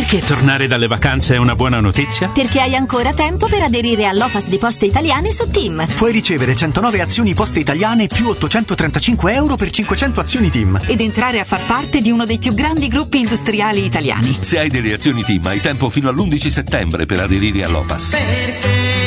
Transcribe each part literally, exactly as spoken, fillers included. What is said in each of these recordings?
Perché tornare dalle vacanze è una buona notizia? Perché hai ancora tempo per aderire all'O P A S di Poste Italiane su TIM. Puoi ricevere centonove azioni Poste Italiane più ottocentotrentacinque euro per cinquecento azioni TIM. Ed entrare a far parte di uno dei più grandi gruppi industriali italiani. Se hai delle azioni TIM hai tempo fino all'undici settembre per aderire all'O P A S. Perché?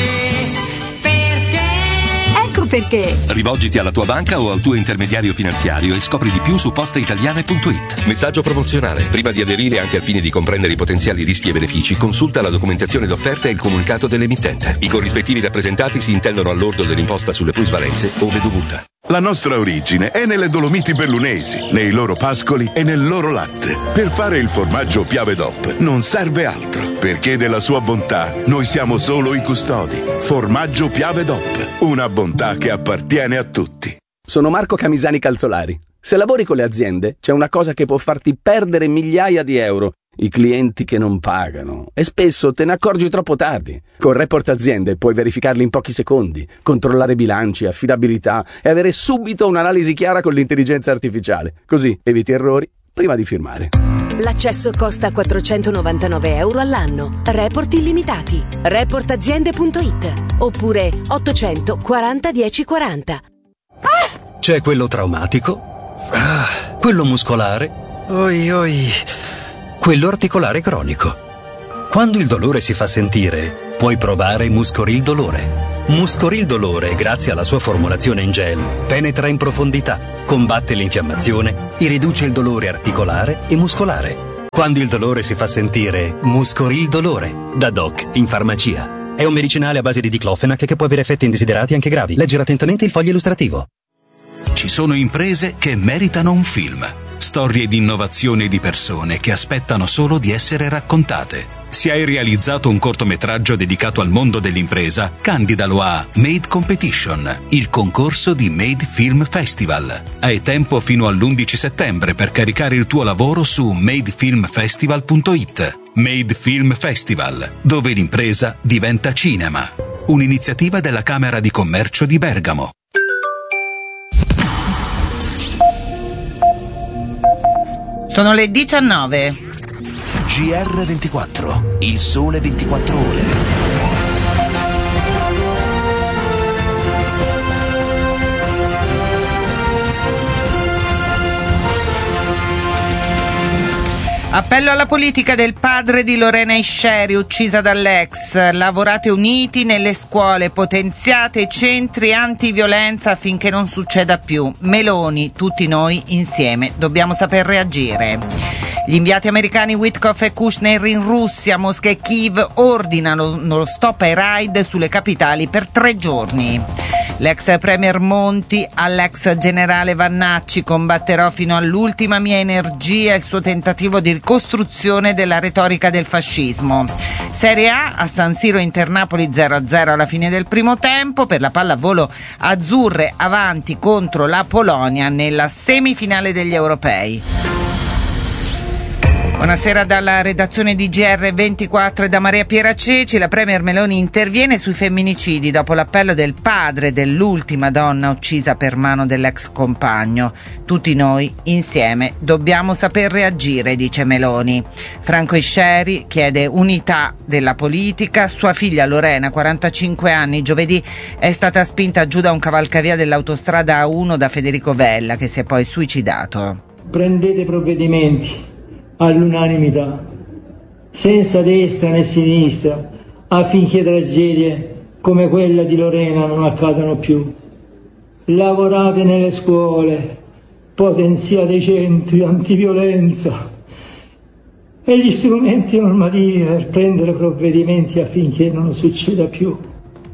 Ecco perché. Rivolgiti alla tua banca o al tuo intermediario finanziario e scopri di più su posteitaliane punto it. Messaggio promozionale. Prima di aderire, anche al fine di comprendere i potenziali rischi e benefici, consulta la documentazione d'offerta e il comunicato dell'emittente. I corrispettivi rappresentati si intendono all'ordo dell'imposta sulle plusvalenze ove dovuta. La nostra origine è nelle Dolomiti Bellunesi, nei loro pascoli e nel loro latte. Per fare il formaggio Piave D O P non serve altro, perché della sua bontà noi siamo solo i custodi. Formaggio Piave D O P, una bontà che appartiene a tutti. Sono Marco Camisani Calzolari. Se lavori con le aziende, c'è una cosa che può farti perdere migliaia di euro. I clienti che non pagano. E spesso te ne accorgi troppo tardi. Con Report Aziende puoi verificarli in pochi secondi, controllare bilanci, affidabilità e avere subito un'analisi chiara con l'intelligenza artificiale. Così eviti errori prima di firmare. L'accesso costa quattrocentonovantanove euro all'anno. Report illimitati. report aziende punto it oppure ottocento quaranta dieci quaranta. C'è quello traumatico, ah, quello muscolare, oi oi, quello articolare cronico. Quando il dolore si fa sentire, puoi provare Muscoril Dolore. Muscoril Dolore, grazie alla sua formulazione in gel, penetra in profondità, combatte l'infiammazione e riduce il dolore articolare e muscolare. Quando il dolore si fa sentire, Muscoril Dolore, da Doc in farmacia. È un medicinale a base di diclofenac che può avere effetti indesiderati anche gravi. Leggere attentamente il foglio illustrativo. Ci sono imprese che meritano un film. Storie di innovazione di persone che aspettano solo di essere raccontate. Se hai realizzato un cortometraggio dedicato al mondo dell'impresa, candidalo a Made Competition, il concorso di Made Film Festival. Hai tempo fino all'undici settembre per caricare il tuo lavoro su made film festival punto it. Made Film Festival, dove l'impresa diventa cinema. Un'iniziativa della Camera di Commercio di Bergamo. Sono le diciannove. G R ventiquattro, il sole ventiquattro ore. Appello alla politica del padre di Lorena Isceri, uccisa dall'ex. Lavorate uniti nelle scuole, potenziate i centri antiviolenza affinché non succeda più. Meloni, tutti noi insieme dobbiamo saper reagire. Gli inviati americani Witkoff e Kushner in Russia, Mosca e Kiev ordinano lo stop ai raid sulle capitali per tre giorni. L'ex premier Monti all'ex generale Vannacci: combatterò fino all'ultima mia energia il suo tentativo di ricostruzione della retorica del fascismo. Serie A, a San Siro Inter-Napoli zero a zero alla fine del primo tempo. Per la pallavolo azzurre avanti contro la Polonia nella semifinale degli europei. Buonasera dalla redazione di G R ventiquattro e da Maria Piera Ceci. La premier Meloni interviene sui femminicidi dopo l'appello del padre dell'ultima donna uccisa per mano dell'ex compagno. Tutti noi insieme dobbiamo saper reagire, dice Meloni. Franco Isceri chiede unità della politica. Sua figlia Lorena, quarantacinque anni, giovedì è stata spinta giù da un cavalcavia dell'autostrada A uno da Federico Vella, che si è poi suicidato. Prendete provvedimenti all'unanimità, senza destra né sinistra, affinché tragedie come quella di Lorena non accadano più. Lavorate nelle scuole, potenziate i centri antiviolenza e gli strumenti normativi per prendere provvedimenti affinché non succeda più.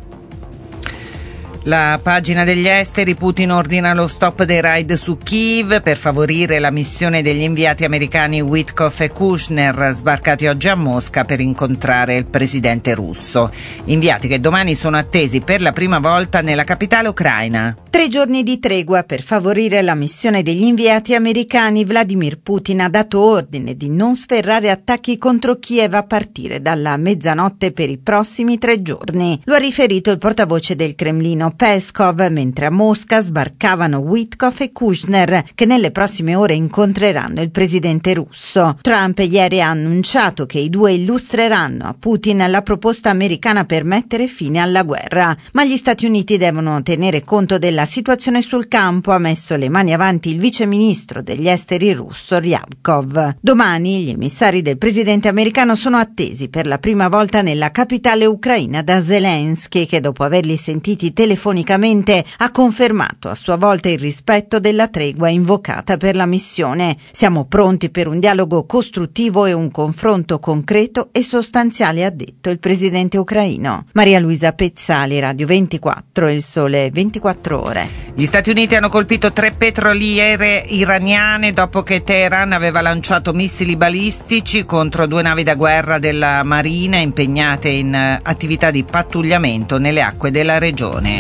La pagina degli esteri. Putin ordina lo stop dei raid su Kiev per favorire la missione degli inviati americani Witkoff e Kushner, sbarcati oggi a Mosca per incontrare il presidente russo. Inviati che domani sono attesi per la prima volta nella capitale ucraina. Tre giorni di tregua per favorire la missione degli inviati americani. Vladimir Putin ha dato ordine di non sferrare attacchi contro Kiev a partire dalla mezzanotte per i prossimi tre giorni. Lo ha riferito il portavoce del Cremlino Peskov, mentre a Mosca sbarcavano Witkoff e Kushner, che nelle prossime ore incontreranno il presidente russo. Trump ieri ha annunciato che i due illustreranno a Putin la proposta americana per mettere fine alla guerra, ma gli Stati Uniti devono tenere conto della situazione sul campo, ha messo le mani avanti il viceministro degli esteri russo Ryabkov. Domani gli emissari del presidente americano sono attesi per la prima volta nella capitale ucraina da Zelensky, che dopo averli sentiti telefonicamente ha confermato a sua volta il rispetto della tregua invocata per la missione. Siamo pronti per un dialogo costruttivo e un confronto concreto e sostanziale, ha detto il presidente ucraino. Maria Luisa Pezzali, Radio ventiquattro, Il Sole ventiquattro Ore. Gli Stati Uniti hanno colpito tre petroliere iraniane dopo che Teheran aveva lanciato missili balistici contro due navi da guerra della Marina impegnate in attività di pattugliamento nelle acque della regione.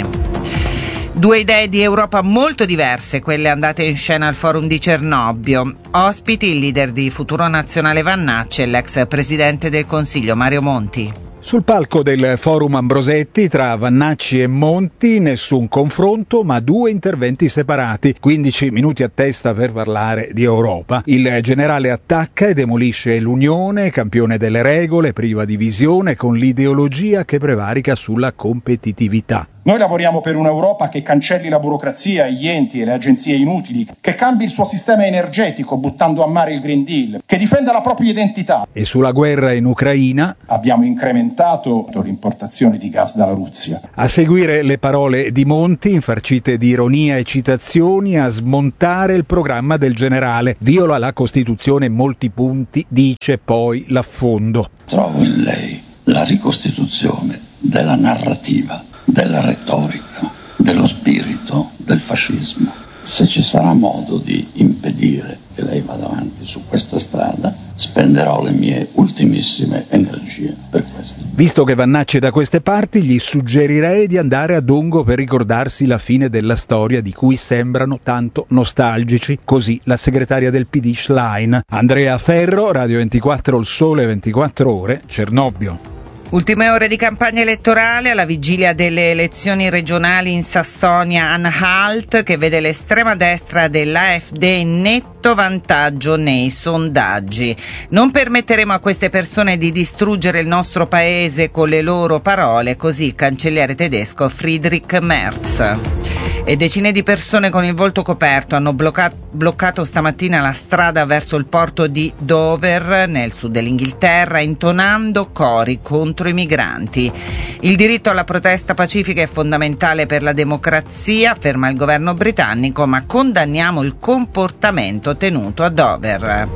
Due idee di Europa molto diverse, quelle andate in scena al forum di Cernobbio. Ospiti il leader di Futuro Nazionale Vannacci e l'ex presidente del Consiglio Mario Monti. Sul palco del forum Ambrosetti tra Vannacci e Monti nessun confronto, ma due interventi separati, quindici minuti a testa per parlare di Europa. Il generale attacca e demolisce l'Unione, campione delle regole, priva di visione, con l'ideologia che prevarica sulla competitività. Noi lavoriamo per un'Europa che cancelli la burocrazia, gli enti e le agenzie inutili, che cambi il suo sistema energetico buttando a mare il Green Deal, che difenda la propria identità. E sulla guerra in Ucraina abbiamo incrementato l'importazione di gas dalla Russia. A seguire le parole di Monti, infarcite di ironia e citazioni, a smontare il programma del generale. Viola la Costituzione in molti punti, dice poi l'affondo. Trovo in lei la ricostituzione della narrativa, della retorica, dello spirito del fascismo. Se ci sarà modo di impedire che lei vada avanti su questa strada, spenderò le mie ultimissime energie per questo. Visto che Vannacci è da queste parti, gli suggerirei di andare a Dongo per ricordarsi la fine della storia di cui sembrano tanto nostalgici. Così la segretaria del P D Schlein. Andrea Ferro, Radio ventiquattro, Il Sole ventiquattro Ore, Cernobbio. Ultime ore di campagna elettorale alla vigilia delle elezioni regionali in Sassonia-Anhalt, che vede l'estrema destra dell'A F D in netto vantaggio nei sondaggi. Non permetteremo a queste persone di distruggere il nostro paese con le loro parole, così il cancelliere tedesco Friedrich Merz. E decine di persone con il volto coperto hanno bloccato, bloccato stamattina la strada verso il porto di Dover, nel sud dell'Inghilterra, intonando cori contro i migranti. Il diritto alla protesta pacifica è fondamentale per la democrazia, afferma il governo britannico, ma condanniamo il comportamento tenuto a Dover.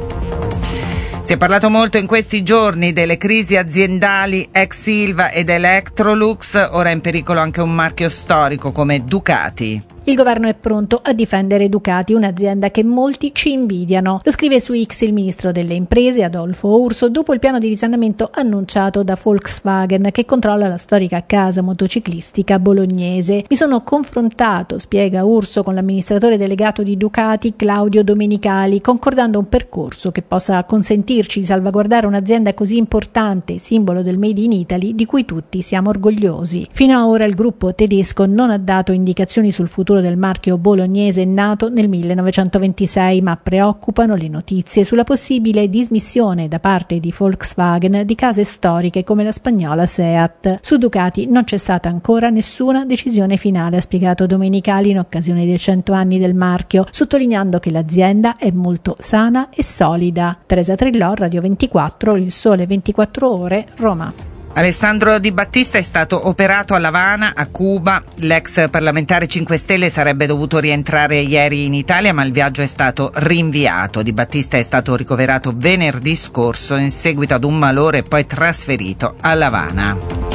Si è parlato molto in questi giorni delle crisi aziendali ex Ilva ed Electrolux, ora è in pericolo anche un marchio storico come Ducati. Il governo è pronto a difendere Ducati, un'azienda che molti ci invidiano. Lo scrive su X il ministro delle imprese Adolfo Urso dopo il piano di risanamento annunciato da Volkswagen, che controlla la storica casa motociclistica bolognese. Mi sono confrontato, spiega Urso, con l'amministratore delegato di Ducati Claudio Domenicali, concordando un percorso che possa consentirci di salvaguardare un'azienda così importante, simbolo del Made in Italy, di cui tutti siamo orgogliosi. Fino ad ora il gruppo tedesco non ha dato indicazioni sul futuro del marchio bolognese nato nel millenovecentoventisei, ma preoccupano le notizie sulla possibile dismissione da parte di Volkswagen di case storiche come la spagnola Seat. Su Ducati non c'è stata ancora nessuna decisione finale, ha spiegato Domenicali in occasione dei cento anni del marchio, sottolineando che l'azienda è molto sana e solida. Teresa Trillò, Radio ventiquattro, Il Sole ventiquattro Ore, Roma. Alessandro Di Battista è stato operato a L'Avana, a Cuba. L'ex parlamentare cinque Stelle sarebbe dovuto rientrare ieri in Italia, ma il viaggio è stato rinviato. Di Battista è stato ricoverato venerdì scorso in seguito ad un malore e poi trasferito a L'Avana.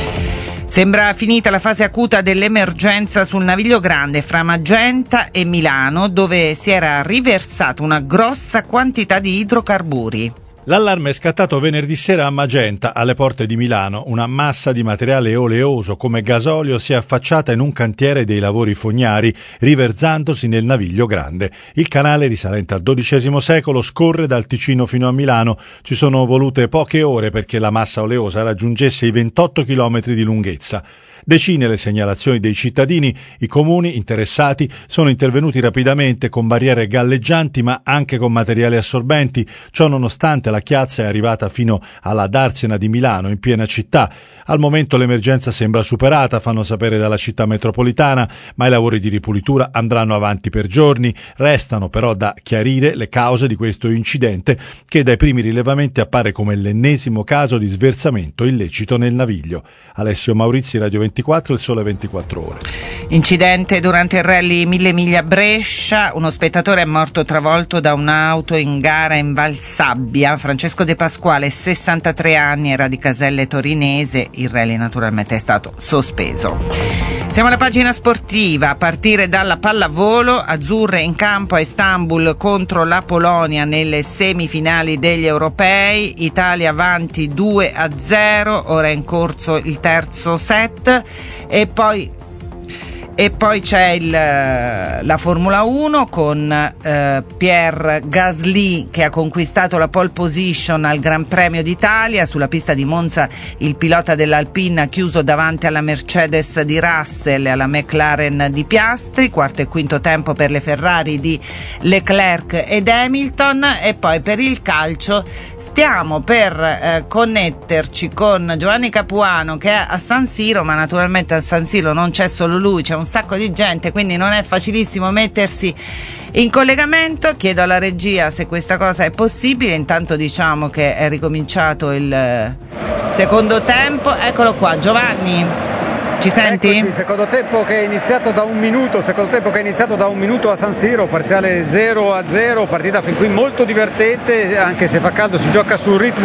Sembra finita la fase acuta dell'emergenza sul Naviglio Grande fra Magenta e Milano, dove si era riversata una grossa quantità di idrocarburi. L'allarme è scattato venerdì sera a Magenta, alle porte di Milano. Una massa di materiale oleoso come gasolio si è affacciata in un cantiere dei lavori fognari, riversandosi nel Naviglio Grande. Il canale, risalente al dodicesimo secolo, scorre dal Ticino fino a Milano. Ci sono volute poche ore perché la massa oleosa raggiungesse i ventotto chilometri di lunghezza. Decine le segnalazioni dei cittadini, i comuni interessati sono intervenuti rapidamente con barriere galleggianti ma anche con materiali assorbenti. Ciò nonostante la chiazza è arrivata fino alla Darsena di Milano, in piena città. Al momento l'emergenza sembra superata, fanno sapere dalla città metropolitana, ma i lavori di ripulitura andranno avanti per giorni. Restano però da chiarire le cause di questo incidente che dai primi rilevamenti appare come l'ennesimo caso di sversamento illecito nel Naviglio. Alessio Maurizi, Radio ventiquattro, Il Sole ventiquattro Ore. Incidente durante il rally Mille Miglia Brescia, uno spettatore è morto travolto da un'auto in gara in Valsabbia. Francesco De Pasquale, sessantatré anni, era di Caselle Torinese. Il rally naturalmente è stato sospeso. Siamo alla pagina sportiva, a partire dalla pallavolo. Azzurre in campo a Istanbul contro la Polonia nelle semifinali degli europei. Italia avanti due a zero, ora è in corso il terzo set. E poi E poi c'è il, la Formula uno con eh, Pierre Gasly che ha conquistato la pole position al Gran Premio d'Italia. Sulla pista di Monza il pilota dell'Alpine ha chiuso davanti alla Mercedes di Russell e alla McLaren di Piastri. Quarto e quinto tempo per le Ferrari di Leclerc ed Hamilton. E poi per il calcio stiamo per eh, connetterci con Giovanni Capuano che è a San Siro, ma naturalmente a San Siro non c'è solo lui, c'è un sacco di gente, quindi non è facilissimo mettersi in collegamento. Chiedo alla regia se questa cosa è possibile. Intanto diciamo che è ricominciato il secondo tempo. Eccolo qua, Giovanni, ci senti? Eccoci, secondo tempo che è iniziato da un minuto, secondo tempo che è iniziato da un minuto a San Siro, parziale zero a zero, partita fin qui molto divertente, anche se fa caldo si gioca sul ritmo